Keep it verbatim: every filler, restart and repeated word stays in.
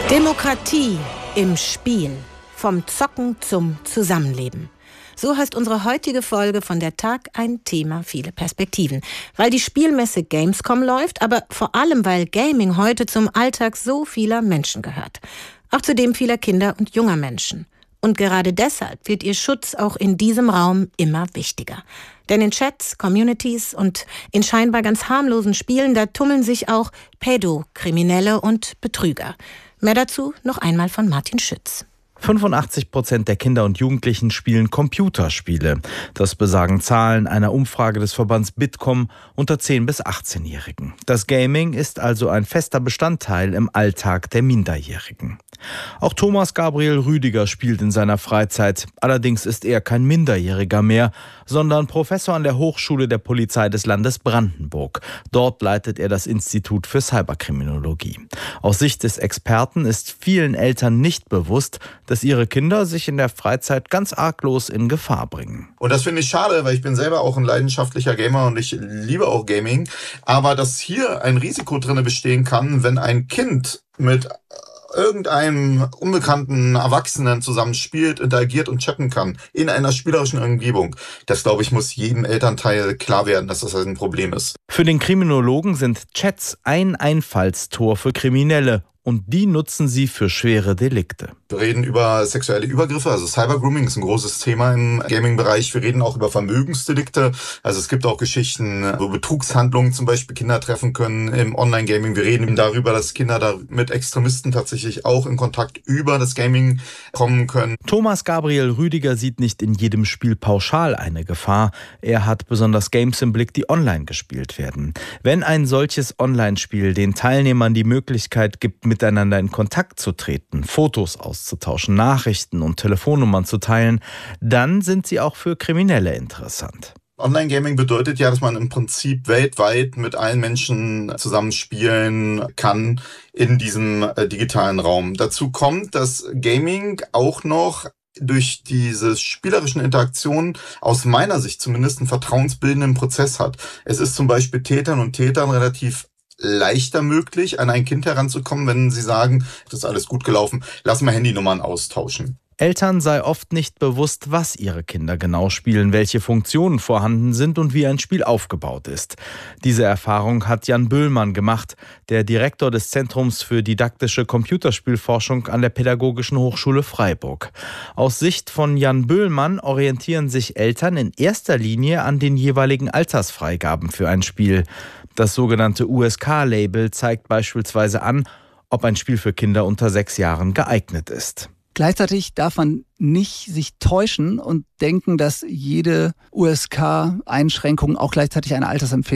Demokratie im Spiel. Vom Zocken zum Zusammenleben. So heißt unsere heutige Folge von der Tag, ein Thema, viele Perspektiven. Weil die Spielmesse Gamescom läuft, aber vor allem, weil Gaming heute zum Alltag so vieler Menschen gehört. Auch zu dem vieler Kinder und junger Menschen. Und gerade deshalb wird ihr Schutz auch in diesem Raum immer wichtiger. Denn in Chats, Communities und in scheinbar ganz harmlosen Spielen, da tummeln sich auch Pädokriminelle und Betrüger. Mehr dazu noch einmal von Martin Schütz. fünfundachtzig Prozent der Kinder und Jugendlichen spielen Computerspiele. Das besagen Zahlen einer Umfrage des Verbands Bitkom unter zehn- bis achtzehnjährigen. Das Gaming ist also ein fester Bestandteil im Alltag der Minderjährigen. Auch Thomas Gabriel Rüdiger spielt in seiner Freizeit. Allerdings ist er kein Minderjähriger mehr, sondern Professor an der Hochschule der Polizei des Landes Brandenburg. Dort leitet er das Institut für Cyberkriminologie. Aus Sicht des Experten ist vielen Eltern nicht bewusst, dass ihre Kinder sich in der Freizeit ganz arglos in Gefahr bringen. Und das finde ich schade, weil ich bin selber auch ein leidenschaftlicher Gamer und ich liebe auch Gaming. Aber dass hier ein Risiko drin bestehen kann, wenn ein Kind mit irgendeinem unbekannten Erwachsenen zusammen spielt, interagiert und chatten kann in einer spielerischen Umgebung. Das, glaube ich, muss jedem Elternteil klar werden, dass das ein Problem ist. Für den Kriminologen sind Chats ein Einfallstor für Kriminelle. Und die nutzen sie für schwere Delikte. Wir reden über sexuelle Übergriffe, also Cybergrooming ist ein großes Thema im Gaming-Bereich. Wir reden auch über Vermögensdelikte. Also es gibt auch Geschichten, wo Betrugshandlungen zum Beispiel Kinder treffen können im Online-Gaming. Wir reden darüber, dass Kinder da mit Extremisten tatsächlich auch in Kontakt über das Gaming kommen können. Thomas Gabriel Rüdiger sieht nicht in jedem Spiel pauschal eine Gefahr. Er hat besonders Games im Blick, die online gespielt werden. Wenn ein solches Online-Spiel den Teilnehmern die Möglichkeit gibt, miteinander in Kontakt zu treten, Fotos auszutauschen, Nachrichten und Telefonnummern zu teilen, dann sind sie auch für Kriminelle interessant. Online-Gaming bedeutet ja, dass man im Prinzip weltweit mit allen Menschen zusammenspielen kann in diesem äh, digitalen Raum. Dazu kommt, dass Gaming auch noch durch diese spielerischen Interaktionen aus meiner Sicht zumindest einen vertrauensbildenden Prozess hat. Es ist zum Beispiel Tätern und Tätern relativ leichter möglich, an ein Kind heranzukommen, wenn sie sagen, das ist alles gut gelaufen, lass mal Handynummern austauschen. Eltern sei oft nicht bewusst, was ihre Kinder genau spielen, welche Funktionen vorhanden sind und wie ein Spiel aufgebaut ist. Diese Erfahrung hat Jan Böhlmann gemacht, der Direktor des Zentrums für didaktische Computerspielforschung an der Pädagogischen Hochschule Freiburg. Aus Sicht von Jan Böhlmann orientieren sich Eltern in erster Linie an den jeweiligen Altersfreigaben für ein Spiel. Das sogenannte U S K-Label zeigt beispielsweise an, ob ein Spiel für Kinder unter sechs Jahren geeignet ist. Gleichzeitig darf man nicht sich täuschen und denken, dass jede U S K-Einschränkung auch gleichzeitig eine Altersempfehlung